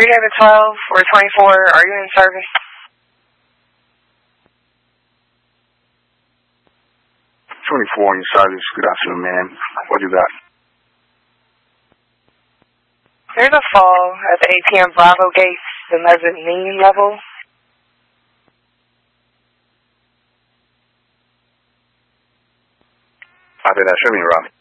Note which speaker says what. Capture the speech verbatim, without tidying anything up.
Speaker 1: three David twelve or twenty-four, are you in service?
Speaker 2: twenty-four in service. Good afternoon, ma'am. What do you got?
Speaker 1: There's a fall at the A T M Bravo gates, the mezzanine level.
Speaker 2: Copy that. Show me, Rob.